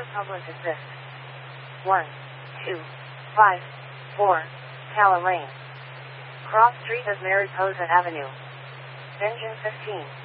Public Assist. 1, 2, 5, 4, Cala Lane. Cross Street of Mariposa Avenue. Engine 15.